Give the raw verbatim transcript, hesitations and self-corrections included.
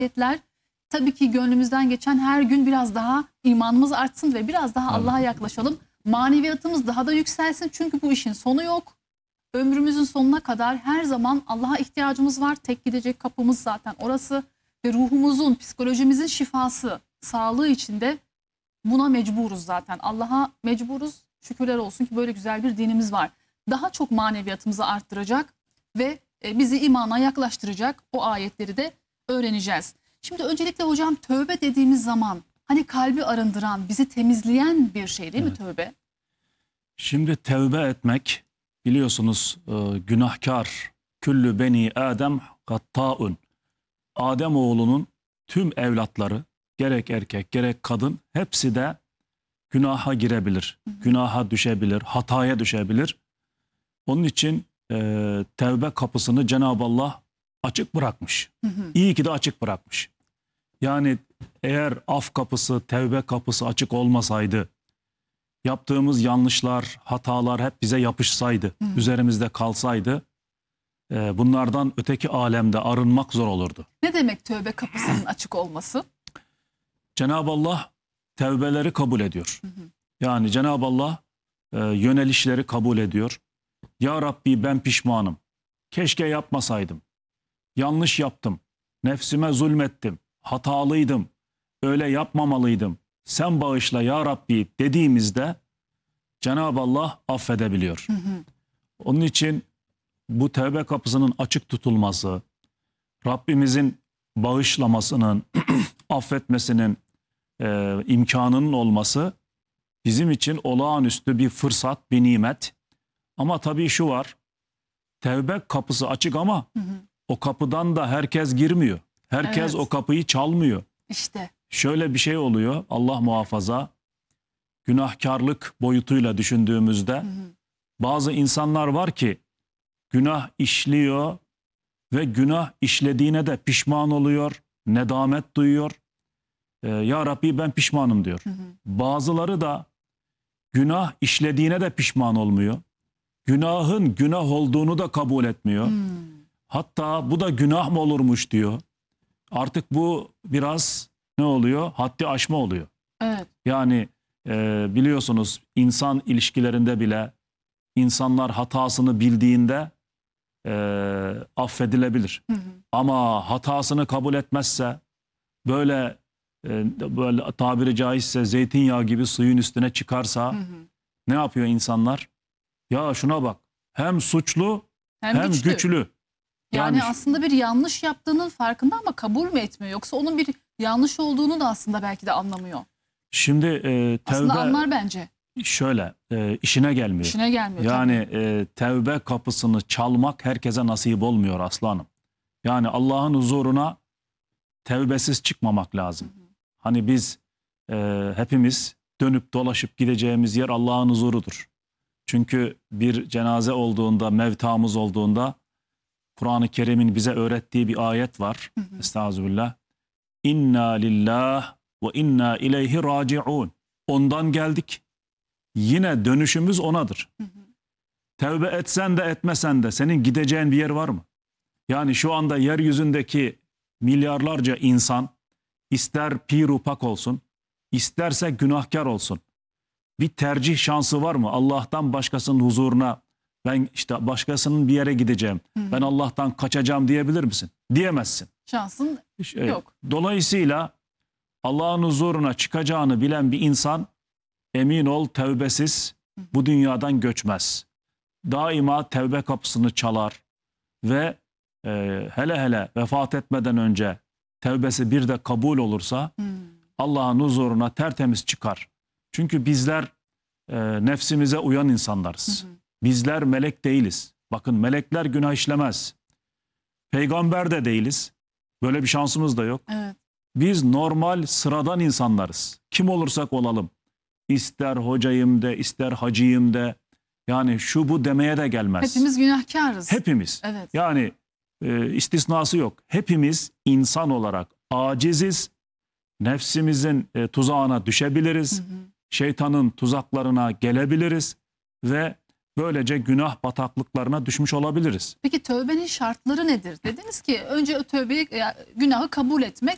ayetler tabii ki gönlümüzden geçen her gün biraz daha imanımız artsın ve biraz daha Allah'a yaklaşalım. Maneviyatımız daha da yükselsin çünkü bu işin sonu yok. Ömrümüzün sonuna kadar her zaman Allah'a ihtiyacımız var. Tek gidecek kapımız zaten orası ve ruhumuzun, psikolojimizin şifası, sağlığı içinde buna mecburuz zaten. Allah'a mecburuz. Şükürler olsun ki böyle güzel bir dinimiz var. Daha çok maneviyatımızı arttıracak ve bizi imana yaklaştıracak o ayetleri de öğreneceğiz. Şimdi öncelikle hocam tövbe dediğimiz zaman hani kalbi arındıran, bizi temizleyen bir şey değil Evet. mi tövbe? Şimdi tevbe etmek biliyorsunuz e, günahkar, küllü beni Adem gattaun. Adem oğlunun tüm evlatları gerek erkek gerek kadın hepsi de günaha girebilir. Hı hı. Günaha düşebilir, hataya düşebilir. Onun için e, tevbe kapısını Cenab-ı Allah açık bırakmış. Hı hı. İyi ki de açık bırakmış. Yani eğer af kapısı, tevbe kapısı açık olmasaydı, yaptığımız yanlışlar, hatalar hep bize yapışsaydı, hı. üzerimizde kalsaydı, e, bunlardan öteki alemde arınmak zor olurdu. Ne demek tövbe kapısının açık olması? Cenab-ı Allah tevbeleri kabul ediyor. Hı hı. Yani Cenab-ı Allah e, yönelişleri kabul ediyor. Ya Rabbi ben pişmanım. Keşke yapmasaydım. Yanlış yaptım. Nefsime zulmettim. Hatalıydım. Öyle yapmamalıydım. Sen bağışla ya Rabbi dediğimizde Cenab-ı Allah affedebiliyor. Hı hı. Onun için bu tevbe kapısının açık tutulması, Rabbimizin bağışlamasının, affetmesinin e, imkanının olması bizim için olağanüstü bir fırsat, bir nimet. Ama tabii şu var, tevbe kapısı açık ama hı hı. o kapıdan da herkes girmiyor. Herkes evet. o kapıyı çalmıyor. İşte. Şöyle bir şey oluyor, Allah muhafaza, günahkarlık boyutuyla düşündüğümüzde hı hı. bazı insanlar var ki günah işliyor ve günah işlediğine de pişman oluyor, nedamet duyuyor. Ee, ya Rabbi ben pişmanım diyor. Hı hı. Bazıları da günah işlediğine de pişman olmuyor. Günahın günah olduğunu da kabul etmiyor. Hmm. Hatta bu da günah mı olurmuş diyor. Artık bu biraz ne oluyor? Haddi aşma oluyor. Evet. Yani e, biliyorsunuz insan ilişkilerinde bile insanlar hatasını bildiğinde e, affedilebilir. Hı hı. Ama hatasını kabul etmezse böyle e, böyle tabiri caizse zeytinyağı gibi suyun üstüne çıkarsa hı hı. ne yapıyor insanlar? Ya şuna bak, hem suçlu hem, hem güçlü. güçlü. Yani, yani aslında bir yanlış yaptığının farkında ama kabul mü etmiyor? Yoksa onun bir yanlış olduğunu da aslında belki de anlamıyor. Şimdi e, tevbe... Aslında anlar bence. Şöyle, e, işine gelmiyor. İşine gelmiyor. Yani e, tevbe kapısını çalmak herkese nasip olmuyor aslanım. Yani Allah'ın huzuruna tevbesiz çıkmamak lazım. Hı hı. Hani biz e, hepimiz dönüp dolaşıp gideceğimiz yer Allah'ın huzurudur. Çünkü bir cenaze olduğunda, mevtamız olduğunda Kur'an-ı Kerim'in bize öğrettiği bir ayet var. Hı hı. Estağfirullah. İnna lillah ve inna ileyhi raciun. Ondan geldik. Yine dönüşümüz onadır. Hı hı. Tevbe etsen de etmesen de senin gideceğin bir yer var mı? Yani şu anda yeryüzündeki milyarlarca insan ister pirupak olsun, isterse günahkar olsun. Bir tercih şansı var mı? Allah'tan başkasının huzuruna ben işte başkasının bir yere gideceğim. Hı hı. Ben Allah'tan kaçacağım diyebilir misin? Diyemezsin. Şansın şey, yok. Dolayısıyla Allah'ın huzuruna çıkacağını bilen bir insan emin ol tevbesiz bu dünyadan göçmez. Daima tevbe kapısını çalar ve e, hele hele vefat etmeden önce tevbesi bir de kabul olursa hmm. Allah'ın huzuruna tertemiz çıkar. Çünkü bizler e, nefsimize uyan insanlarız. Hı hı. Bizler melek değiliz. Bakın melekler günah işlemez. Peygamber de değiliz. Böyle bir şansımız da yok. Evet. Biz normal sıradan insanlarız. Kim olursak olalım. İster hocayım de, ister hacıyım de. Yani şu bu demeye de gelmez. Hepimiz günahkarız. Hepimiz. Evet. Yani e, istisnası yok. Hepimiz insan olarak aciziz. Nefsimizin e, tuzağına düşebiliriz. Hı hı. Şeytanın tuzaklarına gelebiliriz. Ve böylece günah bataklıklarına düşmüş olabiliriz. Peki tövbenin şartları nedir? Dediniz ki önce tövbeyi, günahı kabul etmek